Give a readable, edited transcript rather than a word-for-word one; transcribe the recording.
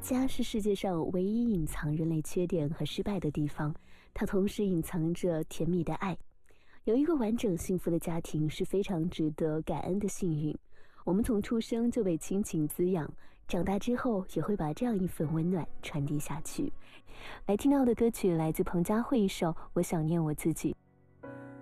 家是世界上唯一隐藏人类缺点和失败的地方，它同时隐藏着甜蜜的爱。有一个完整幸福的家庭是非常值得感恩的幸运。我们从出生就被亲情滋养，长大之后也会把这样一份温暖传递下去。来听到的歌曲来自彭佳慧一首《我想念我自己》。